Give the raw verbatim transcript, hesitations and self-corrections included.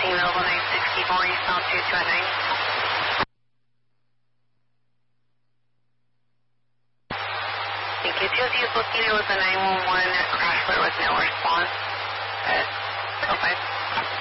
fourteen available nine sixty-four eastbound two two nine. Thank you. two is located with a nine one one crash alert with no response. Uh, oh five.